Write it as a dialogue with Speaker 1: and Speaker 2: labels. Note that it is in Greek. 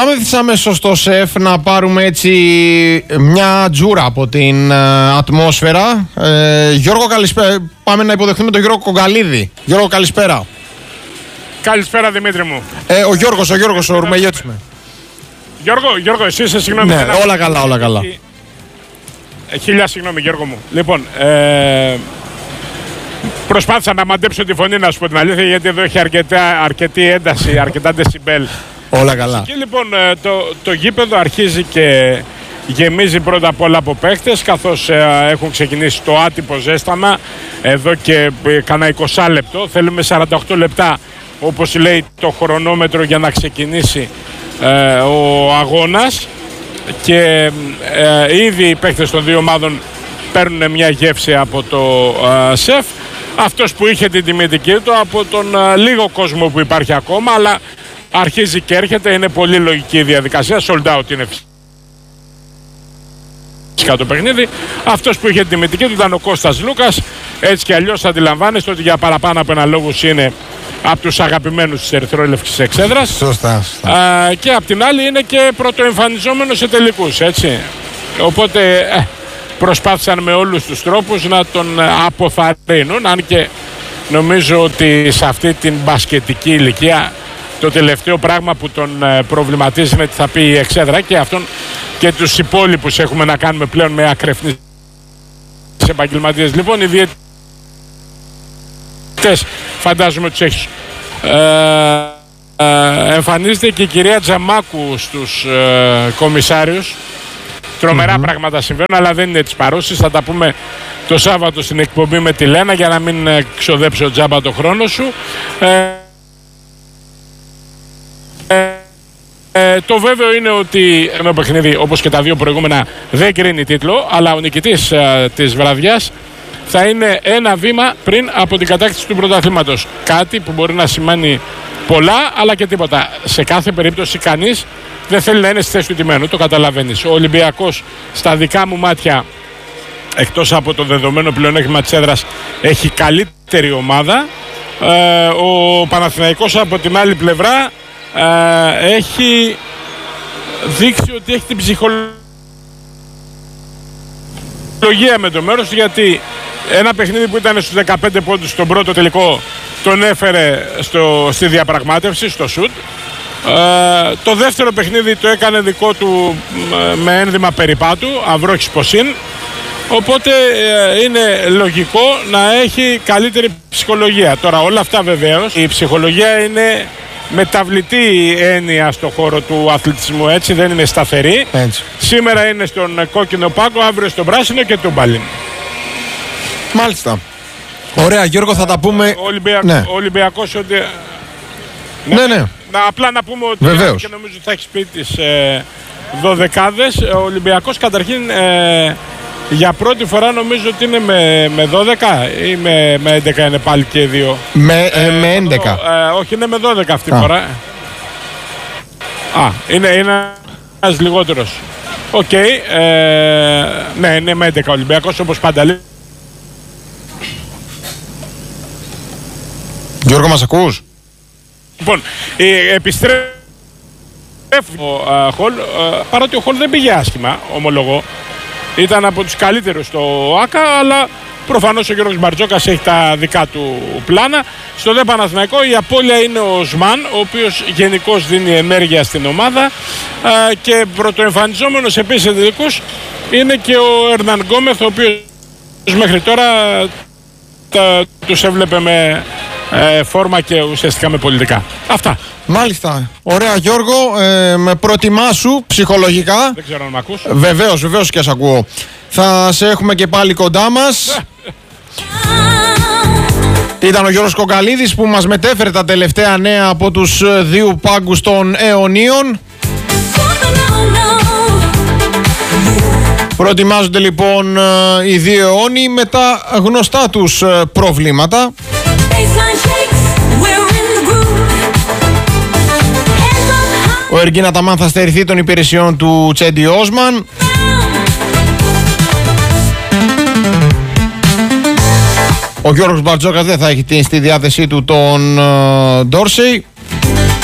Speaker 1: Πάμε αμέσως στο ΣΕΦ να πάρουμε έτσι μια τζούρα από την ατμόσφαιρα. Γιώργο, καλησπέρα. Πάμε να υποδεχτούμε τον Γιώργο Κογκαλίδη. Γιώργο, καλησπέρα.
Speaker 2: Καλησπέρα, Δημήτρη μου.
Speaker 1: Ο Γιώργος, ο Ρουμελιώτης με.
Speaker 2: Γιώργο, εσύ είσαι, συγγνώμη.
Speaker 1: Ναι, όλα καλά.
Speaker 2: Χίλια συγγνώμη, Γιώργο μου. Λοιπόν, προσπάθησα να μαντέψω τη φωνή, να σου πω την αλήθεια, γιατί εδώ έχει αρκετή ένταση, αρκετά δεσιμπέλ.
Speaker 1: Όλα καλά.
Speaker 2: Και λοιπόν, το γήπεδο αρχίζει και γεμίζει πρώτα απ' όλα από παίχτες, καθώς έχουν ξεκινήσει το άτυπο ζέσταμα εδώ και κανένα 20 λεπτό. Θέλουμε 48 λεπτά, όπως λέει το χρονόμετρο, για να ξεκινήσει ο αγώνας. Και ήδη οι παίχτες των δύο ομάδων παίρνουν μια γεύση από το ΣΕΦ. Αυτός που είχε την τιμητική του από τον λίγο κόσμο που υπάρχει ακόμα, αλλά αρχίζει και έρχεται, είναι πολύ λογική η διαδικασία. Sold out είναι φυσικά το παιχνίδι. Αυτός που είχε την τιμητική του ήταν ο Κώστας Λούκας. Έτσι κι αλλιώς αντιλαμβάνεστε ότι για παραπάνω από ένα λόγος είναι από τους αγαπημένους της ερυθρόλευκης εξέδρας.
Speaker 1: Σωστά.
Speaker 2: Και απ' την άλλη είναι και πρωτοεμφανιζόμενος σε τελικούς, έτσι. Οπότε προσπάθησαν με όλους τους τρόπους να τον αποθαρρύνουν, αν και νομίζω ότι σε αυτή την μπασκετική ηλικία το τελευταίο πράγμα που τον προβληματίζει είναι τι θα πει η εξέδρα, και αυτόν και τους υπόλοιπους έχουμε να κάνουμε πλέον με ακρεφνείς επαγγελματίες. Λοιπόν, οι διαιτητές φαντάζομαι τους έχεις. Εμφανίζεται και η κυρία Τζαμάκου στους κομισάριους. Τρομερά πράγματα συμβαίνουν, αλλά δεν είναι της παρούσης. Θα τα πούμε το Σάββατο στην εκπομπή με τη Λένα, για να μην ξοδέψω τζάμπα το χρόνο σου. Το βέβαιο είναι ότι ένα παιχνίδι, όπως και τα δύο προηγούμενα, δεν κρίνει τίτλο, αλλά ο νικητής της βραδιάς θα είναι ένα βήμα πριν από την κατάκτηση του πρωταθλήματος. Κάτι που μπορεί να σημαίνει πολλά, αλλά και τίποτα. Σε κάθε περίπτωση κανείς δεν θέλει να είναι στη θέση του τιμένου, το καταλαβαίνεις. Ο Ολυμπιακός, στα δικά μου μάτια, εκτός από το δεδομένο πλεονέκτημα της έδρας, έχει καλύτερη ομάδα. Ο Παναθηναϊκός από την άλλη πλευρά έχει δείξει ότι έχει την ψυχολογία με το μέρος του, γιατί ένα παιχνίδι που ήταν στους 15 πόντους στον πρώτο τελικό τον έφερε στη διαπραγμάτευση, στο σουτ. Το δεύτερο παιχνίδι το έκανε δικό του με ένδυμα περιπάτου, αυρόχης ποσίν. Οπότε είναι λογικό να έχει καλύτερη ψυχολογία. Τώρα όλα αυτά βεβαίως, η ψυχολογία είναι μεταβλητή έννοια στον χώρο του αθλητισμού, έτσι, δεν είναι σταθερή.
Speaker 1: Έτσι.
Speaker 2: Σήμερα είναι στον κόκκινο πάγκο, αύριο στον πράσινο και τον μπαλίν.
Speaker 1: Μάλιστα. Ωραία, Γιώργο, θα τα πούμε.
Speaker 2: Ο Ολυμπιακός ότι...
Speaker 1: Ναι.
Speaker 2: Απλά να πούμε ότι
Speaker 1: βεβαίως,
Speaker 2: και νομίζω ότι θα έχει πει τις 12. Ο Ολυμπιακός καταρχήν για πρώτη φορά νομίζω ότι είναι με 12 ή με 11 είναι πάλι και δύο. Με 11. Όχι, είναι με 12 αυτή τη φορά. Είναι ένας λιγότερος. Οκ. Ναι, είναι με 11 ο Ολυμπιακός, όπως πάντα λέει.
Speaker 1: Γιώργο, μας ακούς?
Speaker 2: Λοιπόν, επιστρέφει ο Χολ, παρότι ο Χολ δεν πήγε άσχημα, ομολογώ. Ήταν από τους καλύτερους στο ΆΚΑ, αλλά προφανώς ο Γιώργος Μπαρτζόκας έχει τα δικά του πλάνα. Στο δε Παναθηναϊκό η απώλεια είναι ο Σμαν, ο οποίος γενικώς δίνει ενέργεια στην ομάδα, και πρωτοεμφανιζόμενος επίσης ειδικούς είναι και ο Ερναν Γκόμεθ, ο οποίος μέχρι τώρα τους έβλεπε με φόρμα και ουσιαστικά με πολιτικά. Αυτά.
Speaker 1: Μάλιστα. Ωραία, Γιώργο, με προετοιμάσου ψυχολογικά.
Speaker 2: Δεν ξέρω αν με ακούς.
Speaker 1: Βεβαίως και σε ακούω. Θα σε έχουμε και πάλι κοντά μας. Ήταν ο Γιώργος Κογκαλίδης που μας μετέφερε τα τελευταία νέα από τους δύο πάγκους των αιωνίων. Προετοιμάζονται λοιπόν οι δύο αιώνιοι με τα γνωστά τους προβλήματα. Ο Εργίν Αταμάν θα στερηθεί των υπηρεσιών του Τσέντι Όσμαν. Ο Γιώργος Μπαρτζόκας δεν θα έχει στη διάθεσή του τον Ντόρσεϊ.